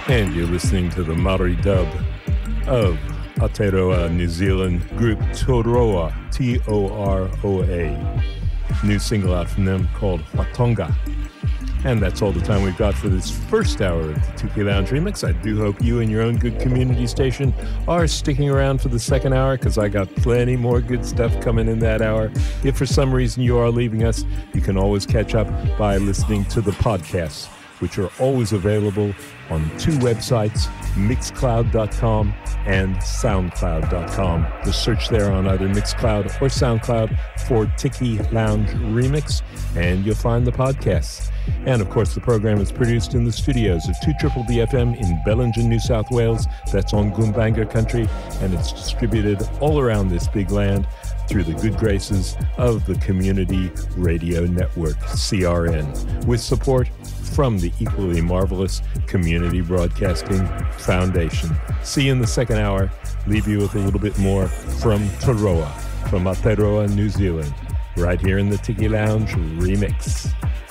And you're listening to the Maori dub of Aotearoa New Zealand group Toroa, T-O-R-O-A. New single out from them called Watonga. And that's all the time we've got for this first hour of the Tiki Lounge Remix. I do hope you and your own good community station are sticking around for the second hour, because I got plenty more good stuff coming in that hour. If for some reason you are leaving us, you can always catch up by listening to the podcasts, which are always available on two websites, Mixcloud.com and Soundcloud.com. Just search there on either Mixcloud or Soundcloud for Tiki Lounge Remix, and you'll find the podcasts. And of course, the program is produced in the studios of 2BBBFM in Bellingen, New South Wales. That's on Goombanga country, and it's distributed all around this big land through the good graces of the Community Radio Network, CRN, with support from the equally marvelous Community Broadcasting Foundation. See you in the second hour. Leave you with a little bit more from Toroa, from Aotearoa, New Zealand, right here in the Tiki Lounge Remix.